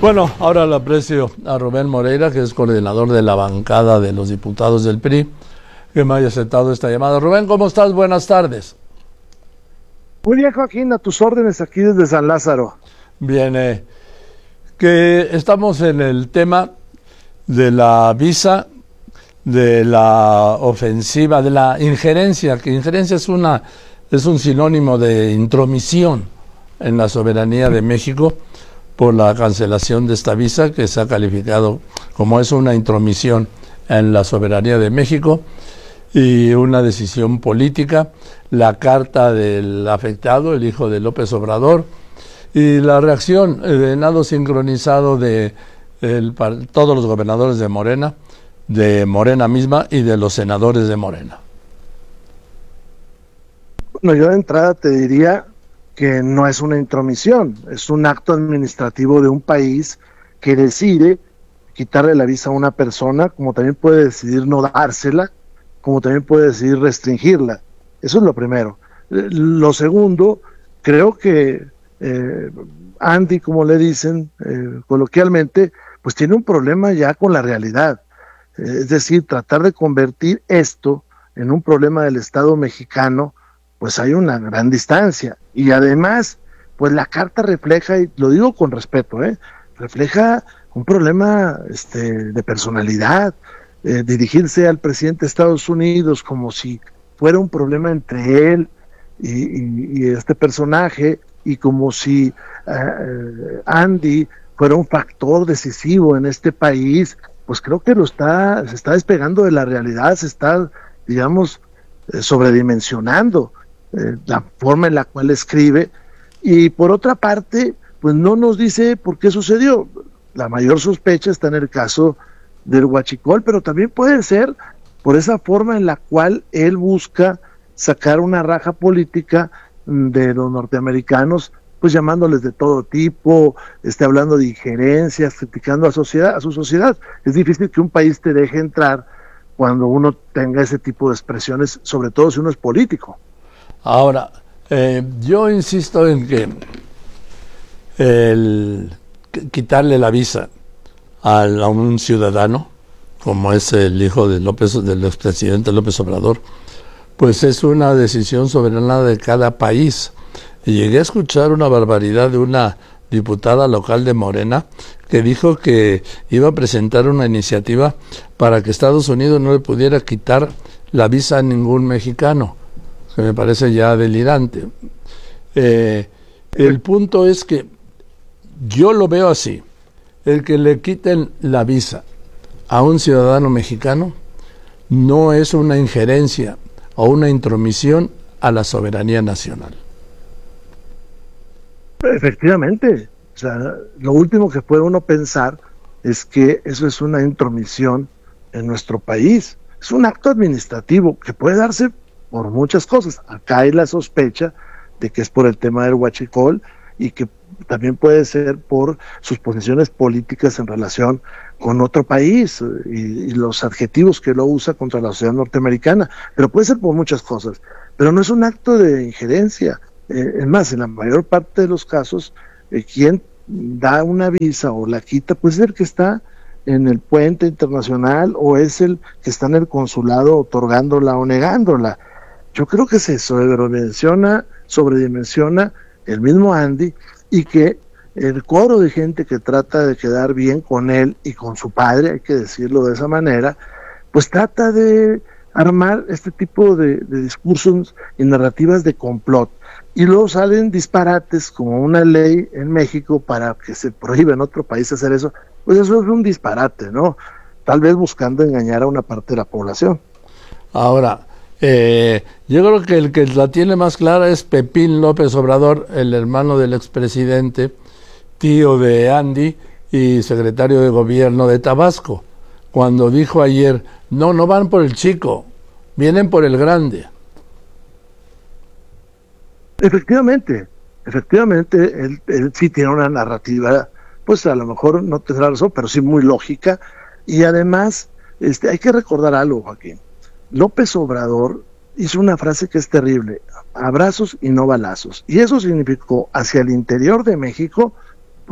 Bueno, ahora le aprecio a Rubén Moreira, que es coordinador de la bancada de los diputados del PRI, que me haya aceptado esta llamada. Rubén, ¿cómo estás? Buenas tardes. Muy bien, Joaquín, a tus órdenes aquí desde San Lázaro. Bien, que estamos en el tema de la visa, de la ofensiva, de la injerencia, que injerencia es un sinónimo de intromisión en la soberanía de México por la cancelación de esta visa, que se ha calificado como es una intromisión en la soberanía de México y una decisión política. La carta del afectado, el hijo de López Obrador, y la reacción de nado sincronizado de todos los gobernadores de Morena misma y de los senadores de Morena. Bueno, yo de entrada te diría que no es una intromisión, es un acto administrativo de un país que decide quitarle la visa a una persona, como también puede decidir no dársela, como también puede decidir restringirla. Eso es lo primero. Lo segundo, creo que Andy, como le dicen coloquialmente, pues tiene un problema ya con la realidad. Es decir, tratar de convertir esto en un problema del Estado mexicano, pues hay una gran distancia. Y además, pues la carta refleja, y lo digo con respeto, refleja un problema de personalidad. Dirigirse al presidente de Estados Unidos como si fuera un problema entre él y este personaje, y como si Andy fuera un factor decisivo en este país, pues creo que se está despegando de la realidad, se está, digamos, sobredimensionando la forma en la cual escribe. Y por otra parte, pues no nos dice por qué sucedió. La mayor sospecha está en el caso del huachicol, pero también puede ser por esa forma en la cual él busca sacar una raja política de los norteamericanos, pues llamándoles de todo tipo, hablando de injerencias, criticando a su sociedad. Es difícil que un país te deje entrar cuando uno tenga ese tipo de expresiones, sobre todo si uno es político. Ahora, yo insisto en que quitarle la visa a un ciudadano, como es el hijo del expresidente López Obrador, pues es una decisión soberana de cada país. Y llegué a escuchar una barbaridad de una diputada local de Morena que dijo que iba a presentar una iniciativa para que Estados Unidos no le pudiera quitar la visa a ningún mexicano, que me parece ya delirante. El punto es que yo lo veo así: el que le quiten la visa a un ciudadano mexicano no es una injerencia o una intromisión a la soberanía nacional. Efectivamente, o sea, lo último que puede uno pensar es que eso es una intromisión en nuestro país. Es un acto administrativo que puede darse por muchas cosas. Acá hay la sospecha de que es por el tema del huachicol, y que también puede ser por sus posiciones políticas en relación con otro país y los adjetivos que lo usa contra la sociedad norteamericana, pero puede ser por muchas cosas, pero no es un acto de injerencia. Es más, en la mayor parte de los casos, quien da una visa o la quita, pues es el que está en el puente internacional o es el que está en el consulado otorgándola o negándola. Yo creo que se sobredimensiona el mismo Andy, y que el coro de gente que trata de quedar bien con él y con su padre, hay que decirlo de esa manera, pues trata de armar este tipo de discursos y narrativas de complot, y luego salen disparates como una ley en México para que se prohíba en otro país hacer eso. Pues eso es un disparate, ¿no? Tal vez buscando engañar a una parte de la población. Ahora, yo creo que el que la tiene más clara es Pepín López Obrador, el hermano del expresidente, tío de Andy y secretario de gobierno de Tabasco, cuando dijo ayer: no van por el chico, vienen por el grande. Efectivamente, él sí tiene una narrativa, pues a lo mejor no tendrá razón, pero sí muy lógica. Y además, hay que recordar algo, Joaquín. López Obrador hizo una frase que es terrible: abrazos y no balazos. Y eso significó hacia el interior de México,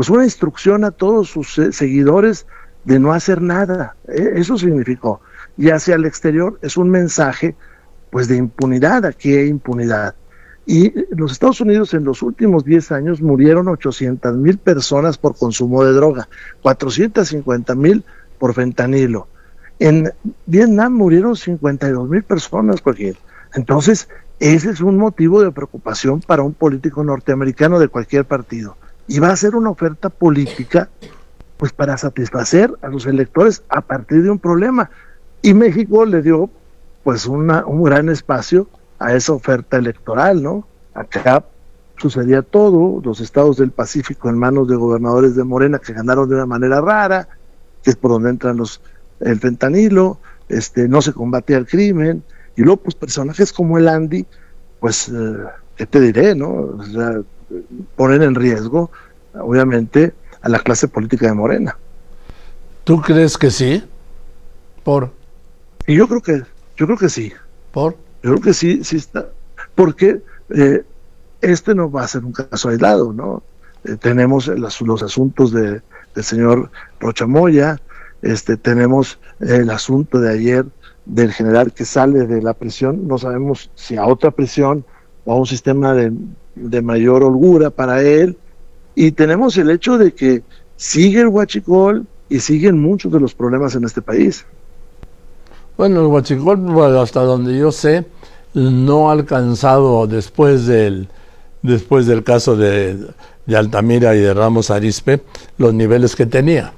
pues una instrucción a todos sus seguidores de no hacer nada. Eso significó. Y hacia el exterior es un mensaje pues de impunidad. Aquí hay impunidad. Y los Estados Unidos en los últimos 10 años murieron 800,000 personas por consumo de droga, 450,000 por fentanilo. En Vietnam murieron 52,000 personas, Joaquín. Entonces, ese es un motivo de preocupación para un político norteamericano de cualquier partido. Y va a ser una oferta política pues para satisfacer a los electores a partir de un problema. Y México le dio pues un gran espacio a esa oferta electoral, ¿no? Acá sucedía todo, los estados del Pacífico en manos de gobernadores de Morena que ganaron de una manera rara, que es por donde entran el fentanilo, no se combatía el crimen, y luego pues personajes como el Andy, pues, ¿qué te diré, no? O sea, ponen en riesgo, obviamente, a la clase política de Morena. ¿Tú crees que sí? Y yo creo que sí. ¿Por? Yo creo que sí está, porque no va a ser un caso aislado, ¿no? Tenemos los asuntos del señor Rocha Moya, tenemos el asunto de ayer del general que sale de la prisión, no sabemos si a otra prisión o a un sistema de mayor holgura para él, y tenemos el hecho de que sigue el huachicol y siguen muchos de los problemas en este país. Bueno, el huachicol, hasta donde yo sé, no ha alcanzado después del caso de Altamira y de Ramos Arizpe los niveles que tenía.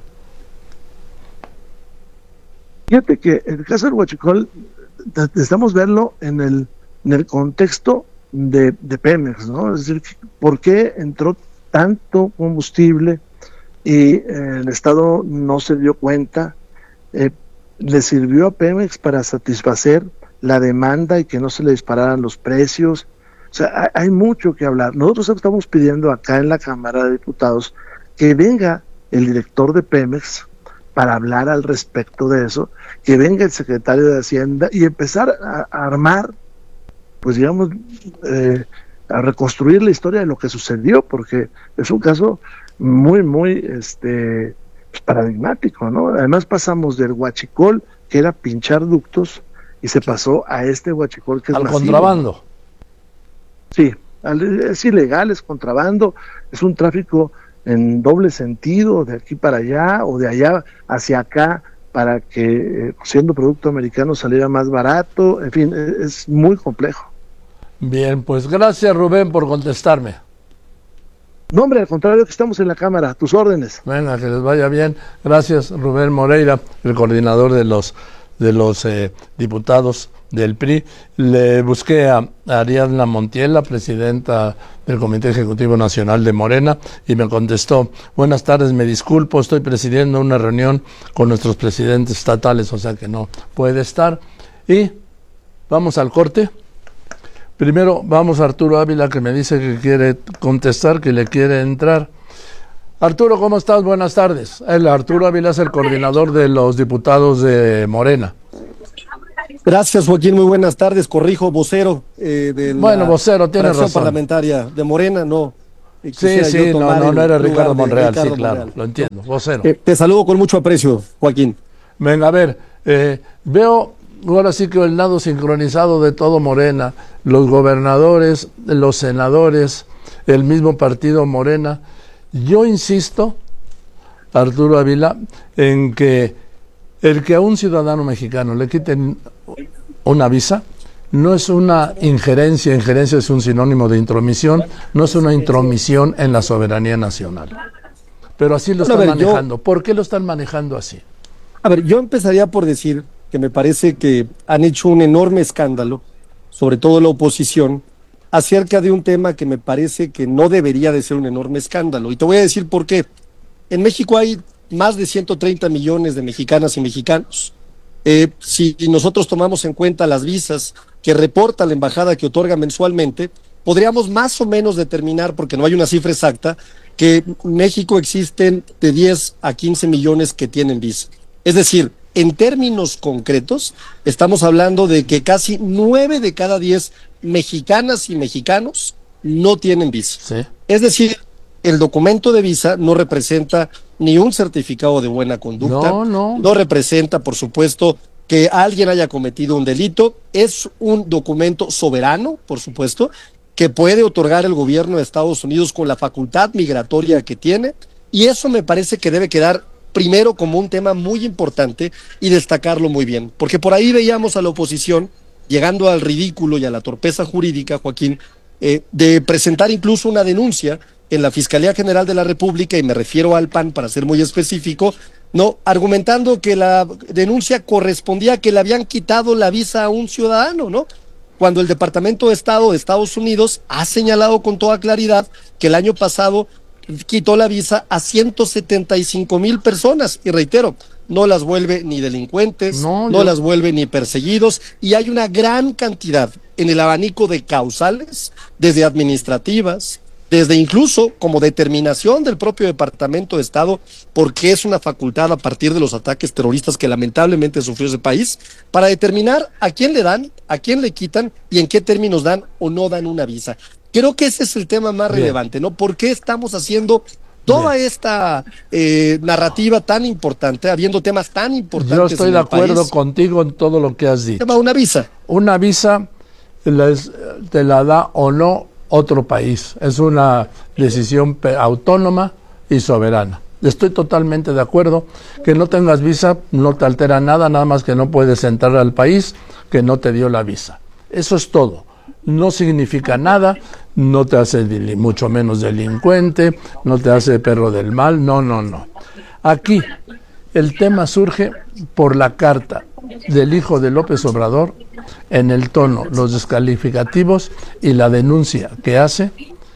Fíjate que el caso del huachicol necesitamos verlo en el contexto de Pemex, ¿no? Es decir, ¿por qué entró tanto combustible y el Estado no se dio cuenta? Le sirvió a Pemex para satisfacer la demanda y que no se le dispararan los precios. O sea, hay mucho que hablar. Nosotros estamos pidiendo acá en la Cámara de Diputados que venga el director de Pemex para hablar al respecto de eso, que venga el secretario de Hacienda y empezar a armar, pues digamos, a reconstruir la historia de lo que sucedió, porque es un caso muy, muy paradigmático, ¿no? Además pasamos del huachicol, que era pinchar ductos, y se pasó a este huachicol que es al masivo. Contrabando. Sí, es ilegal, es contrabando, es un tráfico en doble sentido, de aquí para allá o de allá hacia acá, para que siendo producto americano saliera más barato. En fin, es muy complejo. Bien, pues gracias, Rubén, por contestarme. No, hombre, al contrario, que estamos en la Cámara, a tus órdenes. Venga, que les vaya bien. Gracias, Rubén Moreira, el coordinador de los diputados del PRI. Le busqué a Ariadna Montiel, la presidenta del Comité Ejecutivo Nacional de Morena, y me contestó: buenas tardes, me disculpo, estoy presidiendo una reunión con nuestros presidentes estatales, o sea que no puede estar. Y vamos al corte. Primero vamos a Arturo Ávila, que me dice que quiere contestar, que le quiere entrar. Arturo, ¿cómo estás? Buenas tardes. Arturo Ávila es el coordinador de los diputados de Morena. Gracias, Joaquín, muy buenas tardes. Corrijo, vocero vocero, tiene razón. Parlamentaria de Morena, no. Sí, no era Ricardo Monreal, sí, claro, Monreal. Lo entiendo, vocero. Te saludo con mucho aprecio, Joaquín. Venga, a ver, veo ahora sí que el nado sincronizado de todo Morena, los gobernadores, los senadores, el mismo partido Morena. Yo insisto, Arturo Ávila, en que el que a un ciudadano mexicano le quiten una visa no es una injerencia es un sinónimo de intromisión, no es una intromisión en la soberanía nacional. Pero así lo están manejando. ¿Por qué lo están manejando así? A ver, yo empezaría por decir que me parece que han hecho un enorme escándalo, sobre todo la oposición, acerca de un tema que me parece que no debería de ser un enorme escándalo. Y te voy a decir por qué. En México hay más de 130 millones de mexicanas y mexicanos. Si nosotros tomamos en cuenta las visas que reporta la embajada que otorga mensualmente, podríamos más o menos determinar, porque no hay una cifra exacta, que en México existen de 10 a 15 millones que tienen visa. Es decir, en términos concretos, estamos hablando de que casi 9 de cada 10 mexicanas y mexicanos no tienen visa. Sí. Es decir, el documento de visa no representa ni un certificado de buena conducta, no representa, por supuesto, que alguien haya cometido un delito. Es un documento soberano, por supuesto, que puede otorgar el gobierno de Estados Unidos con la facultad migratoria que tiene, y eso me parece que debe quedar primero como un tema muy importante y destacarlo muy bien, porque por ahí veíamos a la oposición llegando al ridículo y a la torpeza jurídica, Joaquín, de presentar incluso una denuncia en la Fiscalía General de la República, y me refiero al PAN para ser muy específico, no, argumentando que la denuncia correspondía a que le habían quitado la visa a un ciudadano, ¿no? Cuando el Departamento de Estado de Estados Unidos ha señalado con toda claridad que el año pasado quitó la visa a 175,000 personas, y reitero, no las vuelve ni delincuentes, no las vuelve ni perseguidos, y hay una gran cantidad en el abanico de causales, desde administrativas, desde incluso como determinación del propio Departamento de Estado, porque es una facultad a partir de los ataques terroristas que lamentablemente sufrió ese país, para determinar a quién le dan, a quién le quitan y en qué términos dan o no dan una visa. Creo que ese es el tema más relevante, ¿no? ¿Por qué estamos haciendo toda esta narrativa tan importante, habiendo temas tan importantes? Yo estoy de acuerdo contigo en todo lo que has dicho. Una visa. Una visa te la da o no otro país. Es una decisión autónoma y soberana. Estoy totalmente de acuerdo. Que no tengas visa no te altera nada, nada más que no puedes entrar al país que no te dio la visa. Eso es todo. No significa nada, no te hace mucho menos delincuente, no te hace perro del mal, no. Aquí el tema surge por la carta del hijo de López Obrador, en el tono, los descalificativos y la denuncia que hace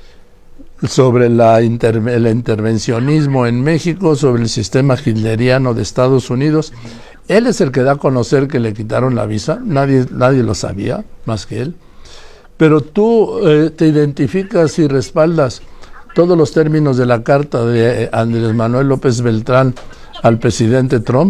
sobre el intervencionismo en México, sobre el sistema hitleriano de Estados Unidos. Él es el que da a conocer que le quitaron la visa, nadie lo sabía más que él. Pero tú te identificas y respaldas todos los términos de la carta de Andrés Manuel López Beltrán al presidente Trump.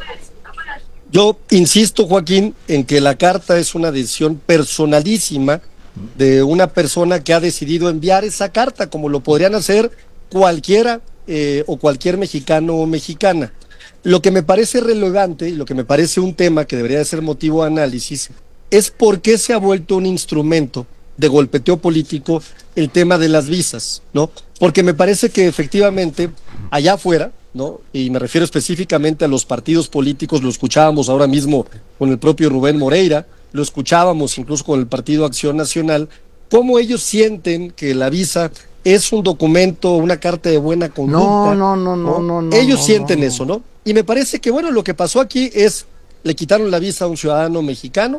Yo insisto, Joaquín, en que la carta es una decisión personalísima de una persona que ha decidido enviar esa carta, como lo podrían hacer cualquiera o cualquier mexicano o mexicana. Lo que me parece relevante y lo que me parece un tema que debería de ser motivo de análisis es por qué se ha vuelto un instrumento de golpeteo político el tema de las visas, ¿no? Porque me parece que efectivamente allá afuera, ¿no? Y me refiero específicamente a los partidos políticos, lo escuchábamos ahora mismo con el propio Rubén Moreira, lo escuchábamos incluso con el Partido Acción Nacional, cómo ellos sienten que la visa es un documento, una carta de buena conducta. No. Ellos sienten eso, ¿no? Y me parece que, bueno, lo que pasó aquí es, le quitaron la visa a un ciudadano mexicano,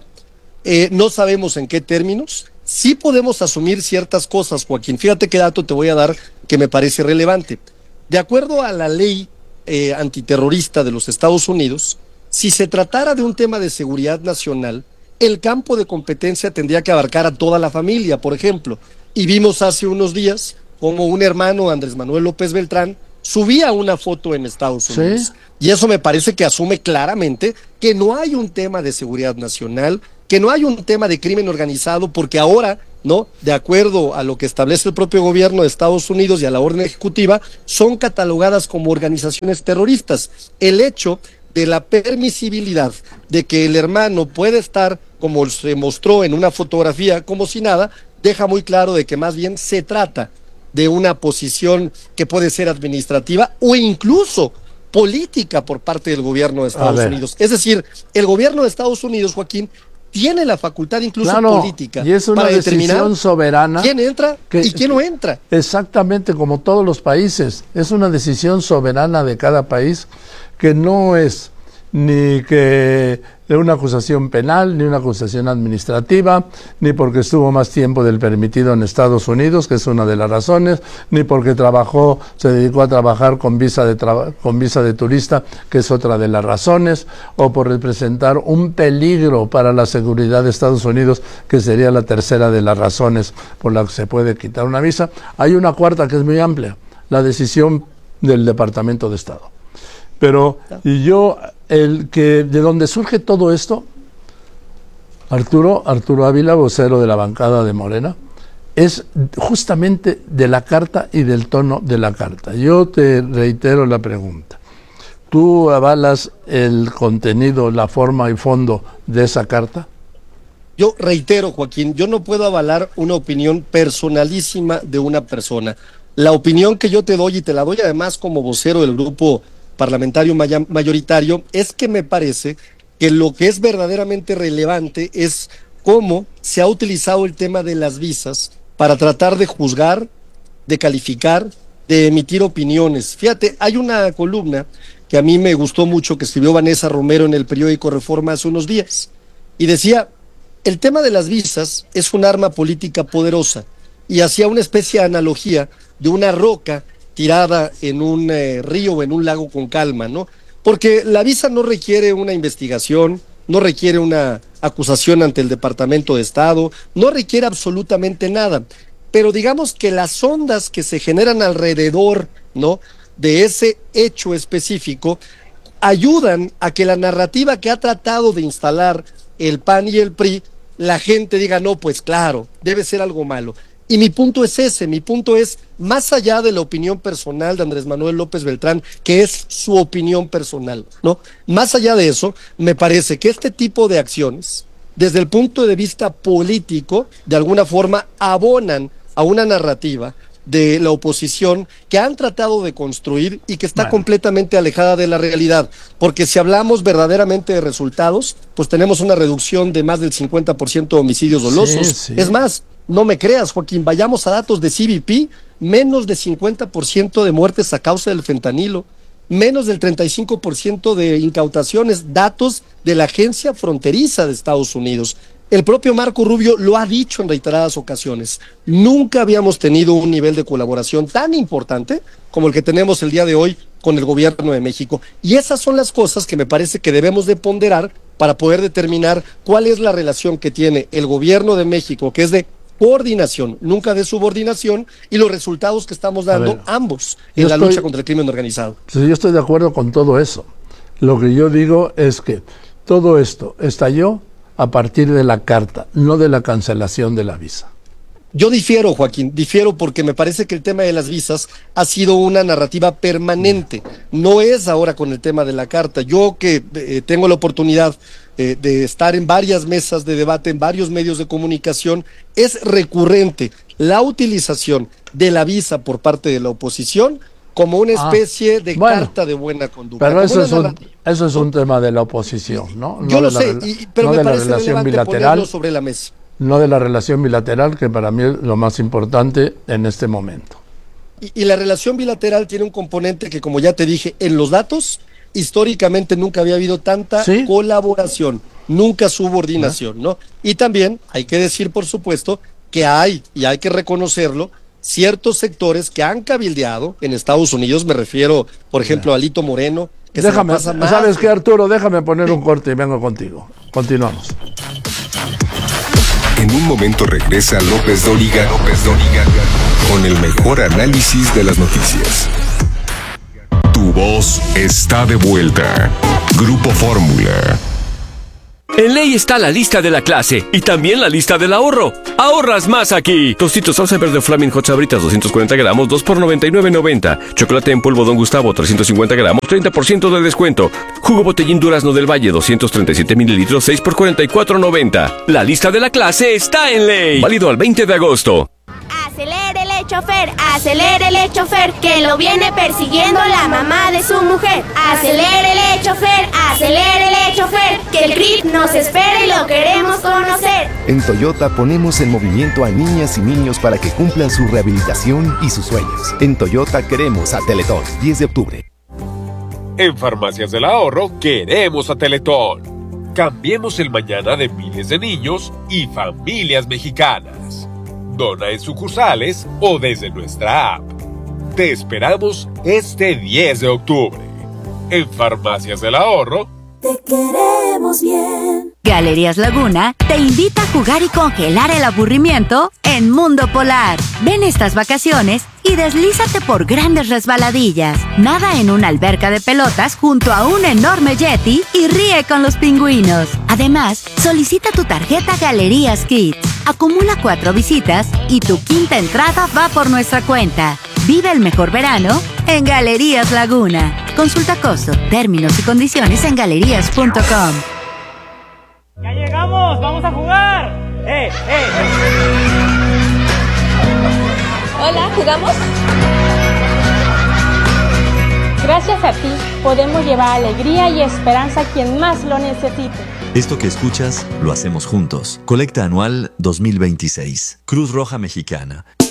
no sabemos en qué términos. Sí podemos asumir ciertas cosas, Joaquín. Fíjate qué dato te voy a dar que me parece relevante. De acuerdo a la ley antiterrorista de los Estados Unidos, si se tratara de un tema de seguridad nacional, el campo de competencia tendría que abarcar a toda la familia, por ejemplo. Y vimos hace unos días como un hermano, Andrés Manuel López Beltrán, subía una foto en Estados Unidos. ¿Sí? Y eso me parece que asume claramente que no hay un tema de seguridad nacional, que no hay un tema de crimen organizado, porque ahora, ¿no?, de acuerdo a lo que establece el propio gobierno de Estados Unidos y a la orden ejecutiva, son catalogadas como organizaciones terroristas. El hecho de la permisibilidad de que el hermano puede estar, como se mostró en una fotografía, como si nada, deja muy claro de que más bien se trata de una posición que puede ser administrativa o incluso política por parte del gobierno de Estados Unidos. Es decir, el gobierno de Estados Unidos, Joaquín, tiene la facultad incluso política y es una para determinar soberana quién entra y quién no entra. Exactamente, como todos los países. Es una decisión soberana de cada país, que no es ni que una acusación penal, ni una acusación administrativa, ni porque estuvo más tiempo del permitido en Estados Unidos, que es una de las razones, ni porque se dedicó a trabajar con visa de turista, que es otra de las razones, o por representar un peligro para la seguridad de Estados Unidos, que sería la tercera de las razones por la que se puede quitar una visa. Hay una cuarta que es muy amplia, la decisión del Departamento de Estado. Pero de donde surge todo esto, Arturo Ávila, vocero de la bancada de Morena, es justamente de la carta y del tono de la carta. Yo te reitero la pregunta. ¿Tú avalas el contenido, la forma y fondo de esa carta? Yo reitero, Joaquín, yo no puedo avalar una opinión personalísima de una persona. La opinión que yo te doy, y te la doy además como vocero del grupo parlamentario mayoritario, es que me parece que lo que es verdaderamente relevante es cómo se ha utilizado el tema de las visas para tratar de juzgar, de calificar, de emitir opiniones. Fíjate, hay una columna que a mí me gustó mucho que escribió Vanessa Romero en el periódico Reforma hace unos días, y decía: el tema de las visas es un arma política poderosa, y hacía una especie de analogía de una roca tirada en un río o en un lago con calma, ¿no? Porque la visa no requiere una investigación, no requiere una acusación ante el Departamento de Estado, no requiere absolutamente nada. Pero digamos que las ondas que se generan alrededor, ¿no?, de ese hecho específico ayudan a que la narrativa que ha tratado de instalar el PAN y el PRI, la gente diga: no, pues claro, debe ser algo malo. Y mi punto es ese, mi punto es, más allá de la opinión personal de Andrés Manuel López Beltrán, que es su opinión personal, ¿no? Más allá de eso, me parece que este tipo de acciones, desde el punto de vista político, de alguna forma abonan a una narrativa de la oposición que han tratado de construir y que está completamente alejada de la realidad. Porque si hablamos verdaderamente de resultados, pues tenemos una reducción de más del 50% de homicidios dolosos. Sí. Es más, no me creas, Joaquín, vayamos a datos de CBP, menos de 50% de muertes a causa del fentanilo, menos del 35% de incautaciones, datos de la Agencia Fronteriza de Estados Unidos. El propio Marco Rubio lo ha dicho en reiteradas ocasiones. Nunca habíamos tenido un nivel de colaboración tan importante como el que tenemos el día de hoy con el gobierno de México. Y esas son las cosas que me parece que debemos de ponderar para poder determinar cuál es la relación que tiene el gobierno de México, que es de coordinación, nunca de subordinación, y los resultados que estamos dando ambos en la lucha contra el crimen organizado. Sí, yo estoy de acuerdo con todo eso. Lo que yo digo es que todo esto estalló a partir de la carta, no de la cancelación de la visa. Yo difiero, Joaquín, difiero porque me parece que el tema de las visas ha sido una narrativa permanente, no es ahora con el tema de la carta. Yo que tengo la oportunidad de estar en varias mesas de debate, en varios medios de comunicación, es recurrente la utilización de la visa por parte de la oposición como una especie de carta de buena conducta. Pero eso es un tema de la oposición, ¿no? Yo lo sé, pero me parece relevante ponerlo sobre la mesa. No de la relación bilateral, que para mí es lo más importante en este momento. Y la relación bilateral tiene un componente que, como ya te dije, en los datos, históricamente nunca había habido tanta colaboración, nunca subordinación, ¿no? Y también hay que decir, por supuesto, que hay, y hay que reconocerlo, ciertos sectores que han cabildeado en Estados Unidos, me refiero, por ejemplo, a Alito Moreno, que déjame, ¿sabes qué, Arturo? Déjame poner un corte y vengo contigo. Continuamos. En un momento regresa López Dóriga con el mejor análisis de las noticias. Tu voz está de vuelta. Grupo Fórmula. En Ley está la lista de la clase y también la lista del ahorro. ¡Ahorras más aquí! Tostitos salsa verde Flaming Hot Sabritas 240 gramos, 2 por $99.90. Chocolate en polvo Don Gustavo 350 gramos, 30% de descuento. Jugo Botellín Durazno del Valle 237 mililitros, 6 por $44.90. La lista de la clase está en Ley. Válido al 20 de agosto. Acelérele chofer, que lo viene persiguiendo la mamá de su mujer. Acelérele chofer, que el CRIP nos espera y lo queremos conocer. En Toyota ponemos en movimiento a niñas y niños para que cumplan su rehabilitación y sus sueños. En Toyota queremos a Teletón, 10 de octubre. En Farmacias del Ahorro queremos a Teletón. Cambiemos el mañana de miles de niños y familias mexicanas. Dona en sucursales o desde nuestra app. Te esperamos este 10 de octubre. En Farmacias del Ahorro. Te queremos bien. Galerías Laguna te invita a jugar y congelar el aburrimiento en Mundo Polar. Ven estas vacaciones y deslízate por grandes resbaladillas. Nada en una alberca de pelotas junto a un enorme yeti y ríe con los pingüinos. Además, solicita tu tarjeta Galerías Kids. Acumula 4 visitas y tu quinta entrada va por nuestra cuenta. Vive el mejor verano en Galerías Laguna. Consulta costo, términos y condiciones en galerías.com. ¡Ya llegamos! ¡Vamos a jugar! Hola, ¿jugamos? Gracias a ti, podemos llevar alegría y esperanza a quien más lo necesite. Esto que escuchas, lo hacemos juntos. Colecta anual 2026. Cruz Roja Mexicana.